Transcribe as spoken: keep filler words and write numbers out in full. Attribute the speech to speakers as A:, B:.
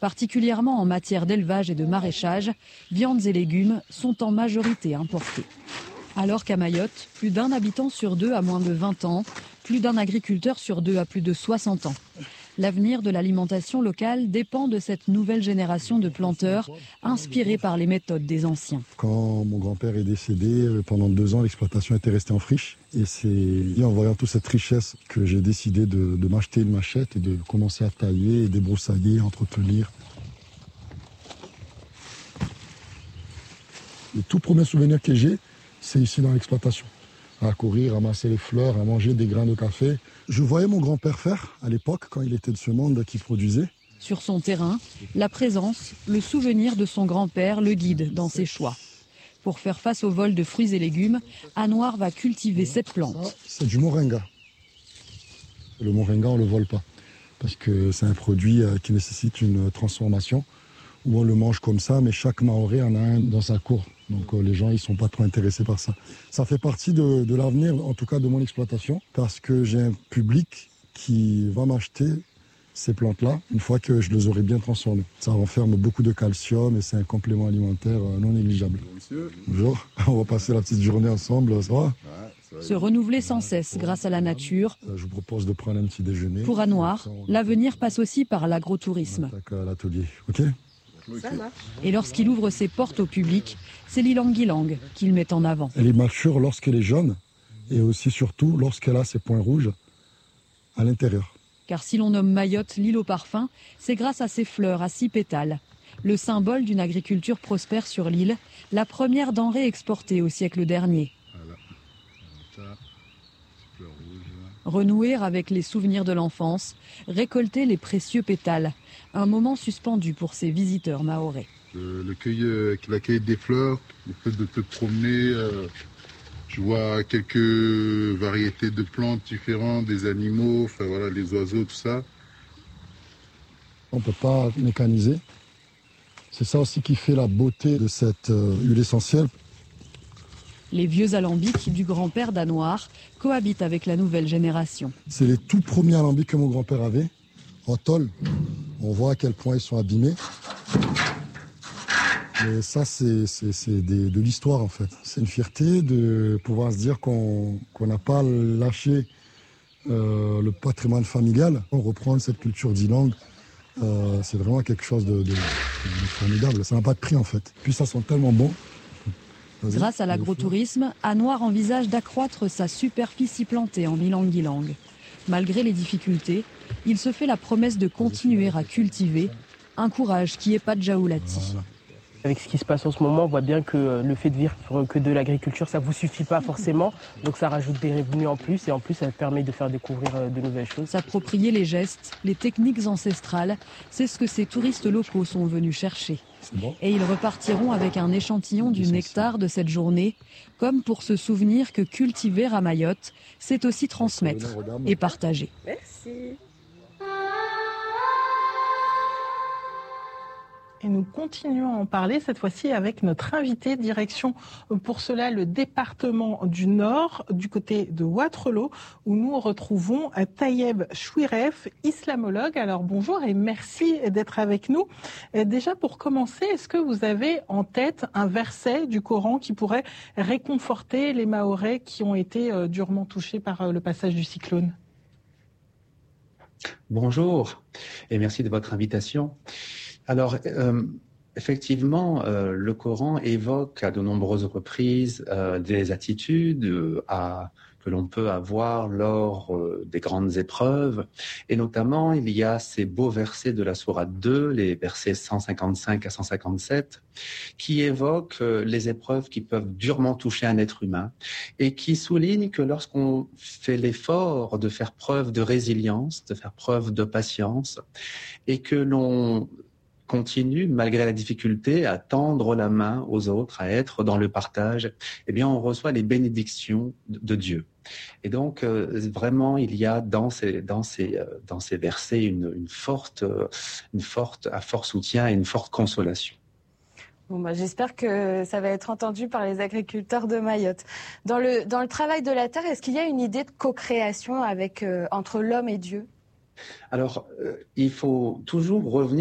A: Particulièrement en matière d'élevage et de maraîchage, viandes et légumes sont en majorité importés. Alors qu'à Mayotte, plus d'un habitant sur deux a moins de vingt ans, plus d'un agriculteur sur deux a plus de soixante ans. L'avenir de l'alimentation locale dépend de cette nouvelle génération de planteurs inspirés par les méthodes des anciens.
B: Quand mon grand-père est décédé, pendant deux ans, l'exploitation était restée en friche. Et c'est en voyant toute cette richesse que j'ai décidé de, de m'acheter une machette et de commencer à tailler, débroussailler, entretenir. Le tout premier souvenir que j'ai, c'est ici dans l'exploitation. À courir, ramasser les fleurs, à manger des grains de café. Je voyais mon grand-père faire, à l'époque, quand il était de ce monde qui produisait.
A: Sur son terrain, la présence, le souvenir de son grand-père le guide dans ses choix. Pour faire face au vol de fruits et légumes, Anouar va cultiver cette plante.
B: C'est du moringa. Le moringa, on ne le vole pas, parce que c'est un produit qui nécessite une transformation, où on le mange comme ça, mais chaque Maoré en a un dans sa cour. Donc euh, les gens, ils ne sont pas trop intéressés par ça. Ça fait partie de, de l'avenir, en tout cas de mon exploitation, parce que j'ai un public qui va m'acheter ces plantes-là une fois que je les aurai bien transformées. Ça renferme beaucoup de calcium et c'est un complément alimentaire euh, non négligeable. Bonjour, on va passer la petite journée ensemble, ça va ?
A: Se renouveler sans cesse grâce à la nature.
B: Je vous propose de prendre un petit déjeuner.
A: Pour Anouar, l'avenir passe aussi par l'agrotourisme.
B: On attaque à l'atelier, ok ?
A: Et lorsqu'il ouvre ses portes au public, c'est l'ilang-ilang qu'il met en avant.
B: Elle est mature lorsqu'elle est jaune et aussi surtout lorsqu'elle a ses points rouges à l'intérieur.
A: Car si l'on nomme Mayotte l'île au parfum, c'est grâce à ses fleurs à six pétales. Le symbole d'une agriculture prospère sur l'île, la première denrée exportée au siècle dernier. Renouer avec les souvenirs de l'enfance, récolter les précieux pétales. Un moment suspendu pour ces visiteurs mahorais.
C: Euh, le cueil, euh, la cueillette des fleurs, le fait de te promener, euh, je vois quelques variétés de plantes différentes, des animaux, enfin voilà, les oiseaux, tout ça.
B: On ne peut pas mécaniser. C'est ça aussi qui fait la beauté de cette euh, huile essentielle.
A: Les vieux alambics du grand-père d'Anouar cohabitent avec la nouvelle génération.
B: C'est les tout premiers alambics que mon grand-père avait, en tôle. On voit à quel point ils sont abîmés. Mais ça, c'est, c'est, c'est des, de l'histoire, en fait. C'est une fierté de pouvoir se dire qu'on qu'on n'a pas lâché euh, le patrimoine familial. On reprend cette culture d'ilang. Euh, c'est vraiment quelque chose de, de, de formidable. Ça n'a pas de prix, en fait. Puis ça sent tellement bon. Vas-y.
A: Grâce à l'agrotourisme, Anouar envisage d'accroître sa superficie plantée en ilang-ilang. Malgré les difficultés, il se fait la promesse de continuer à cultiver, un courage qui est pas de Jaoulati.
B: Voilà.
D: Avec ce qui se passe en ce moment, on voit bien que le fait de vivre que de l'agriculture, ça ne vous suffit pas forcément. Donc ça rajoute des revenus en plus et en plus ça permet de faire découvrir de nouvelles choses.
A: S'approprier les gestes, les techniques ancestrales, c'est ce que ces touristes locaux sont venus chercher.
B: Bon.
A: Et ils repartiront avec un échantillon du nectar de cette journée, comme pour se souvenir que cultiver à Mayotte, c'est aussi transmettre et partager.
E: Merci.
F: Et nous continuons à en parler, cette fois-ci avec notre invité, direction pour cela le département du Nord, du côté de Wattrelos, où nous retrouvons Tayeb Chouiref, islamologue. Alors bonjour et merci d'être avec nous. Et déjà pour commencer, est-ce que vous avez en tête un verset du Coran qui pourrait réconforter les Mahorais qui ont été durement touchés par le passage du cyclone ?
G: Bonjour et merci de votre invitation. Alors, euh, effectivement, euh, le Coran évoque à de nombreuses reprises euh, des attitudes euh, à, que l'on peut avoir lors euh, des grandes épreuves. Et notamment, il y a ces beaux versets de la sourate deux, les versets cent cinquante-cinq à cent cinquante-sept, qui évoquent euh, les épreuves qui peuvent durement toucher un être humain et qui soulignent que lorsqu'on fait l'effort de faire preuve de résilience, de faire preuve de patience, et que l'on continue, malgré la difficulté, à tendre la main aux autres, à être dans le partage, eh bien, on reçoit les bénédictions de Dieu. Et donc, euh, vraiment, il y a dans ces, dans ces, euh, dans ces versets une, une forte, euh, une forte, un fort soutien et une forte consolation.
E: Bon bah, j'espère que ça va être entendu par les agriculteurs de Mayotte. Dans le, dans le travail de la terre, est-ce qu'il y a une idée de co-création avec, euh, entre l'homme et Dieu ?
G: Alors, euh, il faut toujours revenir